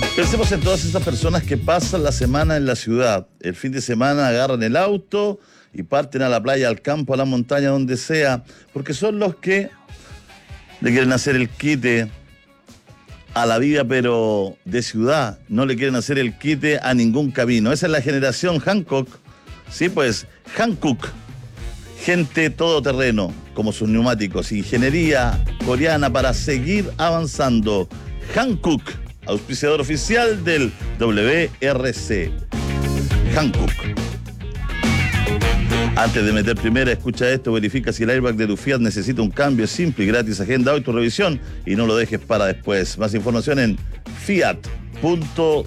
Pensemos en todas esas personas que pasan la semana en la ciudad. El fin de semana agarran el auto y parten a la playa, al campo, a la montaña, donde sea, porque son los que le quieren hacer el quite a la vida, pero de ciudad. No le quieren hacer el quite a ningún camino. Esa es la generación Hancock. Sí, pues, Hankook. Gente todoterreno, como sus neumáticos. Ingeniería coreana para seguir avanzando. Hankook, auspiciador oficial del WRC. Hankook. Antes de meter primera, escucha esto, verifica si el airbag de tu Fiat necesita un cambio simple y gratis. Agenda hoy tu revisión y no lo dejes para después. Más información en fiat.cl.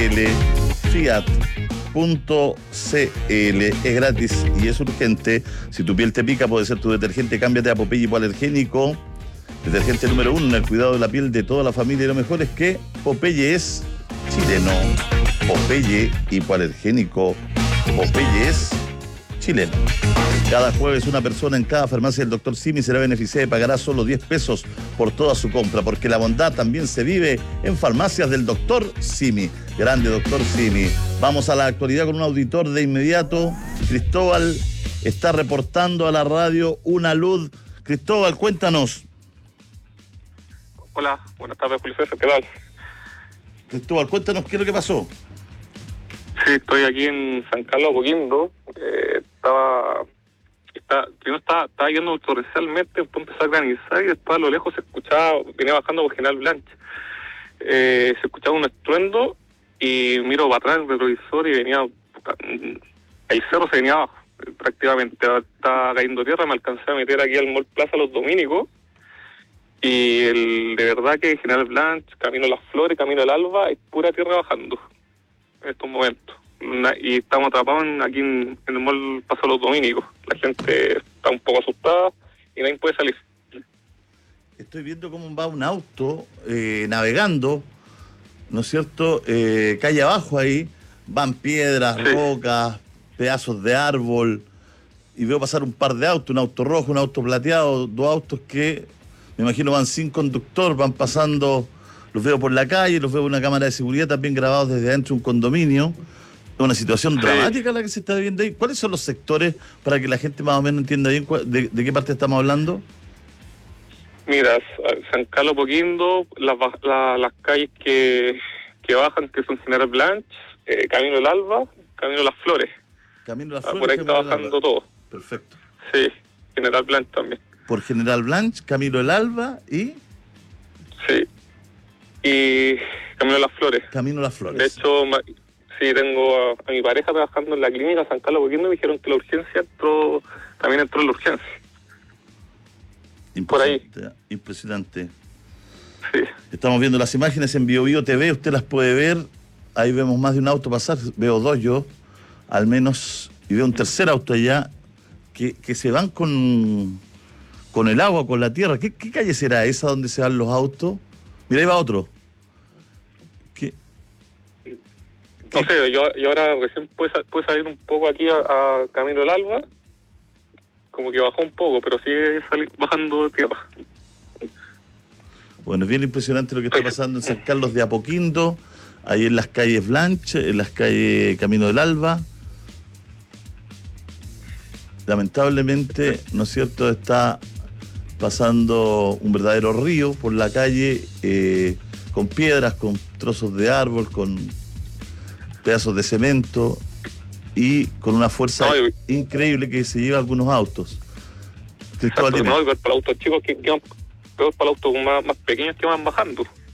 Fiat.cl. Es gratis y es urgente. Si tu piel te pica, puede ser tu detergente. Cámbiate a Popeye hipoalergénico. Detergente número 1 en el cuidado de la piel de toda la familia. Y lo mejor es que Popeye es chileno. Popeye hipoalergénico. Popeye es chileno. Cada jueves una persona en cada farmacia del Dr. Simi será beneficiada y pagará solo 10 pesos por toda su compra, porque la bondad también se vive en farmacias del Dr. Simi. Grande Dr. Simi. Vamos a la actualidad con un auditor de inmediato. Cristóbal está reportando a la radio Una Luz. Cristóbal, cuéntanos. Hola, buenas tardes, Julio César, ¿qué tal? Cristóbal, cuéntanos qué es lo que pasó. Sí, estoy aquí en San Carlos, Apoquindo. Estaba yendo torrencialmente, después empezó a granizar y después a lo lejos se escuchaba, venía bajando por General Blanche. Se escuchaba un estruendo y miro para atrás el retrovisor y venía, el cerro se venía abajo, prácticamente. Estaba cayendo tierra, me alcancé a meter aquí al Mall Plaza Los Dominicos y de verdad que General Blanche, camino a Las Flores, camino al Alba, es pura tierra bajando en estos momentos. Y estamos atrapados aquí en el Mall Plaza Los Dominicos. La gente está un poco asustada y nadie puede salir. Estoy viendo cómo va un auto navegando, ¿no es cierto? Calle abajo ahí, van piedras, sí, rocas, pedazos de árbol, y veo pasar un par de autos, un auto rojo, un auto plateado, dos autos que me imagino van sin conductor, van pasando, los veo por la calle, los veo en una cámara de seguridad también grabados desde adentro de un condominio. Es una situación dramática la que se está viviendo ahí. ¿Cuáles son los sectores para que la gente más o menos entienda bien de qué parte estamos hablando? Mira, San Carlos, Apoquindo, las calles que bajan, que son General Blanche, Camino del Alba, Camino Las Flores. Camino Las Flores. Por ahí está bajando todo. Perfecto. Sí, General Blanche también. Por General Blanche, Camino del Alba y... Sí, y Camino Las Flores. Camino Las Flores. De hecho, sí, tengo a mi pareja trabajando en la clínica San Carlos, Apoquindo, y me dijeron que la urgencia también entró en la urgencia. Por ahí. Impresionante. Sí. Estamos viendo las imágenes en BioBio TV, usted las puede ver. Ahí vemos más de un auto pasar, veo dos yo, al menos, y veo un tercer auto allá, que se van con el agua, con la tierra. ¿Qué calle será esa donde se van los autos? Mira, ahí va otro. No sé, yo ahora recién pude salir un poco aquí a Camino del Alba, como que bajó un poco, pero sigue bajando de tierra. Bueno, es bien impresionante lo que está pasando en San Carlos de Apoquindo, ahí en las calles Blanche, en las calles Camino del Alba. Lamentablemente, ¿no es cierto?, está pasando un verdadero río por la calle, con piedras, con trozos de árbol, con pedazos de cemento y con una fuerza increíble que se lleva algunos autos. Cristóbal, no, igual para autos chicos que van, peor para autos más pequeños que van bajando.